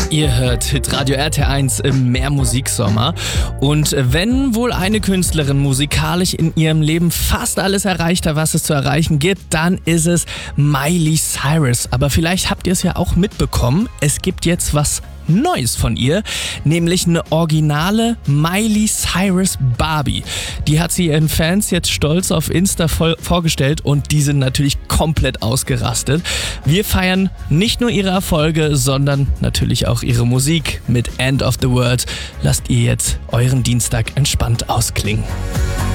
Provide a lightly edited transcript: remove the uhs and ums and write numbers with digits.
Ihr hört Hitradio RT1 im Mehrmusiksommer. Und wenn wohl eine Künstlerin musikalisch in ihrem Leben fast alles erreicht hat, was es zu erreichen gibt, dann ist es Miley Cyrus. Aber vielleicht habt ihr es ja auch mitbekommen, es gibt jetzt was Neues von ihr, nämlich eine originale Miley Cyrus Barbie. Die hat sie ihren Fans jetzt stolz auf Insta vorgestellt und die sind natürlich komplett ausgerastet. Wir feiern nicht nur ihre Erfolge, sondern natürlich auch ihre Musik mit End of the World. Lasst ihr jetzt euren Dienstag entspannt ausklingen.